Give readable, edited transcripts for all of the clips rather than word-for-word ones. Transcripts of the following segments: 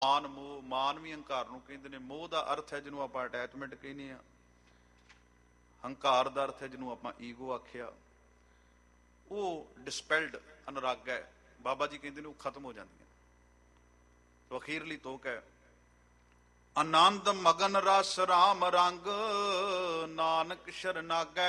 ਮਾਨ ਮੋਹ, ਮਾਨ ਵੀ ਹੰਕਾਰ ਨੂੰ ਕਹਿੰਦੇ ਨੇ, ਮੋਹ ਦਾ ਅਰਥ ਹੈ ਜਿਹਨੂੰ ਆਪਾਂ ਅਟੈਚਮੈਂਟ ਕਹਿੰਦੇ ਆ, ਹੰਕਾਰ ਦਾ ਅਰਥ ਹੈ ਜਿਹਨੂੰ ਆਪਾਂ ਈਗੋ ਆਖਿਆ। ਉਹ ਡਿਸਪੈਲਡ ਅਨੁਰਾਗ ਹੈ, ਬਾਬਾ ਜੀ ਕਹਿੰਦੇ ਨੇ ਉਹ ਖਤਮ ਹੋ ਜਾਂਦੀਆਂ। ਤੋ ਅਖੀਰਲੀ ਤੋਕ ਹੈ, ਆਨੰਦ ਮਗਨ ਰਸ ਰਾਮ ਰੰਗ ਨਾਨਕ ਸ਼ਰਨਾਗੈ।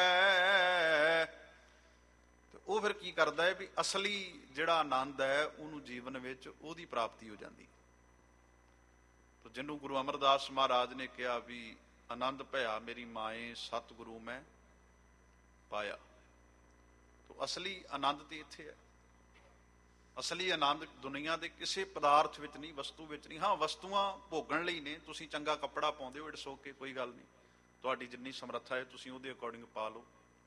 ਉਹ ਫਿਰ ਕੀ ਕਰਦਾ ਹੈ ਵੀ ਅਸਲੀ ਜਿਹੜਾ ਆਨੰਦ ਹੈ ਉਹਨੂੰ ਜੀਵਨ ਵਿੱਚ ਉਹਦੀ ਪ੍ਰਾਪਤੀ ਹੋ ਜਾਂਦੀ। ਜਿਹਨੂੰ ਗੁਰੂ ਅਮਰਦਾਸ ਮਹਾਰਾਜ ਨੇ ਕਿਹਾ ਵੀ ਆਨੰਦ ਭਇਆ ਮੇਰੀ ਮਾਏ ਸਤਿਗੁਰੂ ਮੈਂ ਪਾਇਆ। ਤੋ ਅਸਲੀ ਆਨੰਦ ਤੇ ਇੱਥੇ ਹੈ। ਅਸਲੀ ਆਨੰਦ ਦੁਨੀਆ ਦੇ ਕਿਸੇ ਪਦਾਰਥ ਵਿੱਚ ਨਹੀਂ, ਵਸਤੂ ਵਿੱਚ ਨਹੀਂ। ਹਾਂ, ਵਸਤੂਆਂ ਭੋਗਣ ਲਈ ਨੇ। ਤੁਸੀਂ ਚੰਗਾ ਕੱਪੜਾ ਪਾਉਂਦੇ ਹੋ, ਇਟਸ ਓਕੇ, ਕੋਈ ਗੱਲ ਨਹੀਂ, ਤੁਹਾਡੀ ਜਿੰਨੀ ਸਮਰੱਥਾ ਹੈ ਤੁਸੀਂ ਉਹਦੇ ਅਕੋਰਡਿੰਗ ਪਾ ਲਓ।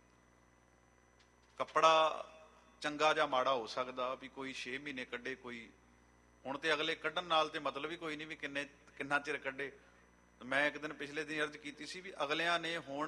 ਕੱਪੜਾ ਚੰਗਾ ਜਾਂ ਮਾੜਾ ਹੋ ਸਕਦਾ ਵੀ ਕੋਈ 6 ਮਹੀਨੇ ਕੱਢੇ, ਕੋਈ ਹੁਣ ਤੇ ਅਗਲੇ ਕੱਢਣ ਨਾਲ ਤੇ ਮਤਲਬ ਹੀ ਕੋਈ ਨਹੀਂ ਵੀ ਕਿੰਨਾ ਚਿਰ ਕੱਢੇ। ਮੈਂ ਇੱਕ ਦਿਨ ਪਿਛਲੇ ਦਿਨ ਅਰਜ਼ ਕੀਤੀ ਸੀ ਵੀ ਅਗਲਿਆਂ ਨੇ ਹੁਣ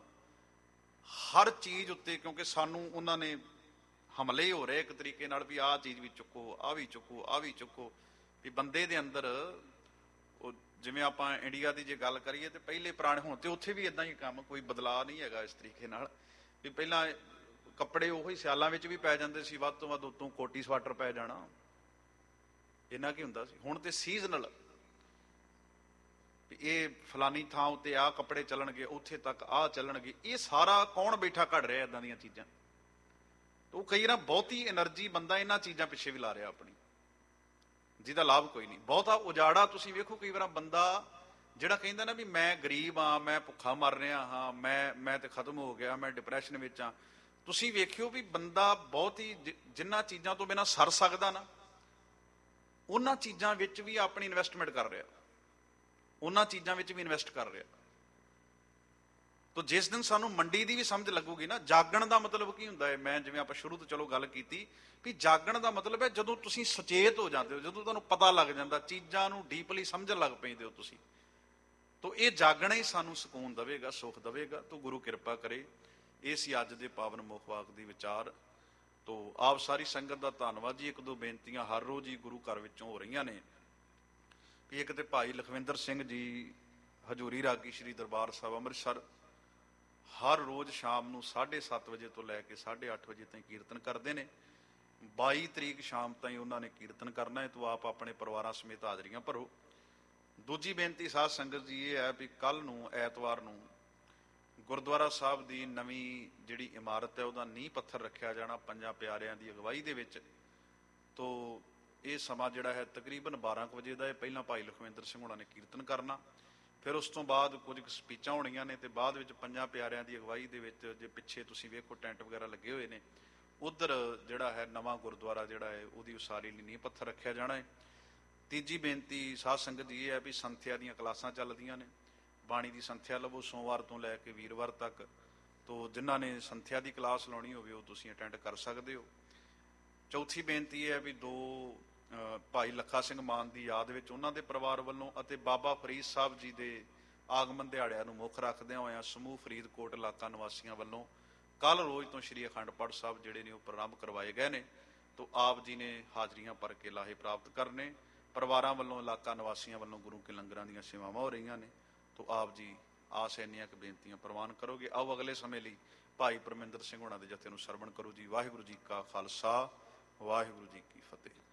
ਹਰ ਚੀਜ਼ ਉੱਤੇ, ਕਿਉਂਕਿ ਸਾਨੂੰ ਉਹਨਾਂ ਨੇ ਹਮਲੇ ਹੋ ਰਹੇ ਇੱਕ ਤਰੀਕੇ ਨਾਲ ਵੀ ਆਹ ਚੀਜ਼ ਵੀ ਚੁੱਕੋ, ਆਹ ਵੀ ਚੁੱਕੋ, ਆਹ ਵੀ ਚੁੱਕੋ, ਵੀ ਬੰਦੇ ਦੇ ਅੰਦਰ ਉਹ ਜਿਵੇਂ ਆਪਾਂ ਇੰਡੀਆ ਦੀ ਜੇ ਗੱਲ ਕਰੀਏ ਤੇ ਪਹਿਲੇ ਪੁਰਾਣੇ, ਹੁਣ ਤੇ ਉੱਥੇ ਵੀ ਇਦਾਂ ਹੀ ਕੰਮ, ਕੋਈ ਬਦਲਾਅ ਨਹੀਂ ਹੈਗਾ ਇਸ ਤਰੀਕੇ ਨਾਲ ਵੀ ਪਹਿਲਾਂ ਕੱਪੜੇ ਉਹੀ ਸਿਆਲਾਂ ਵਿੱਚ ਵੀ ਪੈ ਜਾਂਦੇ ਸੀ, ਵੱਧ ਤੋਂ ਵੱਧ ਉੱਤੋਂ ਕੋਟੀ ਸਵਾਟਰ ਪੈ ਜਾਣਾ, ਇੰਨਾ ਕੀ ਹੁੰਦਾ ਸੀ। ਹੁਣ ਤੇ ਸੀਜ਼ਨਲ, ਇਹ ਫਲਾਨੀ ਥਾਂ ਉੱਤੇ ਆਹ ਕੱਪੜੇ ਚੱਲਣਗੇ, ਉੱਥੇ ਤੱਕ ਆਹ ਚੱਲਣਗੇ। ਇਹ ਸਾਰਾ ਕੌਣ ਬੈਠਾ ਘੜ ਰਿਹਾ ਏਦਾਂ ਦੀਆਂ ਚੀਜ਼ਾਂ? ਉਹ ਕਈ ਵਾਰ ਬਹੁਤੀ એનર્ਜੀ ਬੰਦਾ ਇਹਨਾਂ ਚੀਜ਼ਾਂ ਪਿੱਛੇ ਵੀ ਲਾ ਰਿਹਾ ਆਪਣੀ, ਜਿਹਦਾ ਲਾਭ ਕੋਈ ਨਹੀਂ। ਬਹੁਤਾ ਉਜਾੜਾ ਤੁਸੀਂ ਵੇਖੋ ਕਈ ਵਾਰ ਬੰਦਾ ਜਿਹੜਾ ਕਹਿੰਦਾ ਨਾ ਵੀ ਮੈਂ ਗਰੀਬ ਹਾਂ, ਮੈਂ ਭੁੱਖਾ ਮਰ ਰਿਹਾ ਹਾਂ, ਮੈਂ ਤੇ ਖਤਮ ਹੋ ਗਿਆ, ਮੈਂ ਡਿਪਰੈਸ਼ਨ ਵਿੱਚ ਹਾਂ। ਤੁਸੀਂ ਵੇਖਿਓ ਵੀ ਬੰਦਾ ਬਹੁਤ ਹੀ ਜਿੰਨਾਂ ਚੀਜ਼ਾਂ ਤੋਂ ਬਿਨਾਂ ਸਰ ਸਕਦਾ ਨਾ, ਉਹਨਾਂ ਚੀਜ਼ਾਂ ਵਿੱਚ ਵੀ ਆਪਣੀ ਇਨਵੈਸਟਮੈਂਟ ਕਰ ਰਿਹਾ, ਉਹਨਾਂ ਚੀਜ਼ਾਂ ਵਿੱਚ ਵੀ ਇਨਵੈਸਟ ਕਰ ਰਿਹਾ। ਤੋ ਜਿਸ ਦਿਨ ਸਾਨੂੰ ਮੰਡੀ ਦੀ ਵੀ ਸਮਝ ਲੱਗੂਗੀ ਨਾ, ਜਾਗਣ ਦਾ ਮਤਲਬ ਕੀ ਹੁੰਦਾ ਹੈ, ਮੈਂ ਜਿਵੇਂ ਆਪਾਂ ਸ਼ੁਰੂ ਤੋਂ ਚਲੋ ਗੱਲ ਕੀਤੀ ਵੀ ਜਾਗਣ ਦਾ ਮਤਲਬ ਹੈ ਜਦੋਂ ਤੁਸੀਂ ਸੁਚੇਤ ਹੋ ਜਾਂਦੇ ਹੋ, ਜਦੋਂ ਤੁਹਾਨੂੰ ਪਤਾ ਲੱਗ ਜਾਂਦਾ, ਚੀਜ਼ਾਂ ਨੂੰ ਡੀਪਲੀ ਸਮਝਣ ਲੱਗ ਪੈਂਦੇ ਹੋ ਤੁਸੀਂ। ਤੋ ਇਹ ਜਾਗਣਾ ਹੀ ਸਾਨੂੰ ਸਕੂਨ ਦੇਵੇਗਾ, ਸੁੱਖ ਦੇਵੇਗਾ। ਤੋ ਗੁਰੂ ਕਿਰਪਾ ਕਰੇ। ਇਹ ਸੀ ਅੱਜ ਦੇ ਪਾਵਨ ਮੁੱਖ ਵਾਕ ਦੀ ਵਿਚਾਰ। ਤੋ ਆਪ ਸਾਰੀ ਸੰਗਤ ਦਾ ਧੰਨਵਾਦ ਜੀ। ਇੱਕ ਦੋ ਬੇਨਤੀਆਂ ਹਰ ਰੋਜ਼ ਹੀ ਗੁਰੂ ਘਰ ਵਿੱਚੋਂ ਹੋ ਰਹੀਆਂ ਨੇ ਵੀ ਇੱਕ ਤੇ ਭਾਈ ਲਖਵਿੰਦਰ ਸਿੰਘ ਜੀ ਹਜ਼ੂਰੀ ਰਾਗੀ ਸ਼੍ਰੀ ਦਰਬਾਰ ਸਾਹਿਬ ਅੰਮ੍ਰਿਤਸਰ ਹਰ ਰੋਜ਼ ਸ਼ਾਮ ਨੂੰ 7:30 ਵਜੇ ਤੋਂ ਲੈ ਕੇ 8:30 ਵਜੇ ਤਾਈਂ ਕੀਰਤਨ ਕਰਦੇ ਨੇ। 22 ਤਰੀਕ ਸ਼ਾਮ ਤਾਈਂ ਉਹਨਾਂ ਨੇ ਕੀਰਤਨ ਕਰਨਾ ਹੈ। ਤੋ ਆਪ ਆਪਣੇ ਪਰਿਵਾਰਾਂ ਸਮੇਤ ਹਾਜ਼ਰੀਆਂ ਭਰੋ। ਦੂਜੀ ਬੇਨਤੀ ਸਾਧ ਸੰਗਤ ਜੀ ਇਹ ਹੈ ਵੀ ਕੱਲ ਨੂੰ ਐਤਵਾਰ ਨੂੰ ਗੁਰਦੁਆਰਾ ਸਾਹਿਬ ਦੀ ਨਵੀਂ ਜਿਹੜੀ ਇਮਾਰਤ ਹੈ ਉਹਦਾ ਨੀਂਹ ਪੱਥਰ ਰੱਖਿਆ ਜਾਣਾ ਪੰਜਾਂ ਪਿਆਰਿਆਂ ਦੀ ਅਗਵਾਈ ਦੇ ਵਿੱਚ। ਤੋ ਇਹ ਸਮਾਂ ਜਿਹੜਾ ਹੈ ਤਕਰੀਬਨ 12 ਵਜੇ ਦਾ ਹੈ। ਪਹਿਲਾਂ ਭਾਈ ਲਖਵਿੰਦਰ ਸਿੰਘ ਹੋਣਾ ਨੇ ਕੀਰਤਨ ਕਰਨਾ, ਫਿਰ ਉਸ ਤੋਂ ਬਾਅਦ ਕੁਝ ਸਪੀਚਾਂ ਹੋਣੀਆਂ ਨੇ, ਤੇ ਬਾਅਦ ਵਿੱਚ ਪੰਜਾਂ ਪਿਆਰਿਆਂ ਦੀ ਅਗਵਾਈ ਦੇ ਵਿੱਚ ਜੇ ਪਿੱਛੇ ਤੁਸੀਂ ਵੇਖੋ ਟੈਂਟ ਵਗੈਰਾ ਲੱਗੇ ਹੋਏ ਨੇ, ਉਧਰ ਜਿਹੜਾ ਹੈ ਨਵਾਂ ਗੁਰਦੁਆਰਾ ਜਿਹੜਾ ਹੈ ਉਹਦੀ ਉਸਾਰੀ ਲਈ ਨੀਂਹ ਪੱਥਰ ਰੱਖਿਆ ਜਾਣਾ ਹੈ। ਤੀਜੀ ਬੇਨਤੀ ਸਾਧ ਸੰਗਤ ਦੀ ਇਹ ਹੈ ਵੀ ਸੰਥਿਆ ਦੀਆਂ ਕਲਾਸਾਂ ਚੱਲਦੀਆਂ ਨੇ, ਬਾਣੀ ਦੀ ਸੰਥਿਆ ਲਵੋ ਸੋਮਵਾਰ ਤੋਂ ਲੈ ਕੇ ਵੀਰਵਾਰ ਤੱਕ। ਤੋ ਜਿਨ੍ਹਾਂ ਨੇ ਸੰਥਿਆ ਦੀ ਕਲਾਸ ਲਾਉਣੀ ਹੋਵੇ ਉਹ ਤੁਸੀਂ ਅਟੈਂਡ ਕਰ ਸਕਦੇ ਹੋ। ਚੌਥੀ ਬੇਨਤੀ ਇਹ ਹੈ ਵੀ ਦੋ ਭਾਈ ਲੱਖਾ ਸਿੰਘ ਮਾਨ ਦੀ ਯਾਦ ਵਿੱਚ ਉਹਨਾਂ ਦੇ ਪਰਿਵਾਰ ਵੱਲੋਂ ਅਤੇ ਬਾਬਾ ਫਰੀਦ ਸਾਹਿਬ ਜੀ ਦੇ ਆਗਮਨ ਦਿਹਾੜਿਆਂ ਨੂੰ ਮੁੱਖ ਰੱਖਦਿਆਂ ਹੋਇਆਂ ਸਮੂਹ ਫਰੀਦਕੋਟ ਇਲਾਕਾ ਨਿਵਾਸੀਆਂ ਵੱਲੋਂ ਕੱਲ ਰੋਜ਼ ਤੋਂ ਸ਼੍ਰੀ ਅਖੰਡ ਪਾਠ ਸਾਹਿਬ ਜਿਹੜੇ ਨੇ ਉਹ ਪ੍ਰਾਰੰਭ ਕਰਵਾਏ ਗਏ ਨੇ। ਤੋ ਆਪ ਜੀ ਨੇ ਹਾਜ਼ਰੀਆਂ ਭਰ ਕੇ ਲਾਹੇ ਪ੍ਰਾਪਤ ਕਰਨੇ। ਪਰਿਵਾਰਾਂ ਵੱਲੋਂ ਇਲਾਕਾ ਨਿਵਾਸੀਆਂ ਵੱਲੋਂ ਗੁਰੂ ਕੇ ਲੰਗਰਾਂ ਦੀਆਂ ਸੇਵਾਵਾਂ ਹੋ ਰਹੀਆਂ ਨੇ। ਤੋ ਆਪ ਜੀ ਆਸ ਇੰਨੀਆਂ ਕੁ ਬੇਨਤੀਆਂ ਪ੍ਰਵਾਨ ਕਰੋਗੇ। ਆਓ ਅਗਲੇ ਸਮੇਂ ਲਈ ਭਾਈ ਪਰਮਿੰਦਰ ਸਿੰਘ ਹੋਣਾ ਦੇ ਜਥੇ ਨੂੰ ਸਰਵਣ ਕਰੋ ਜੀ। ਵਾਹਿਗੁਰੂ ਜੀ ਕਾ ਖਾਲਸਾ, ਵਾਹਿਗੁਰੂ ਜੀ ਕੀ ਫਤਿਹ।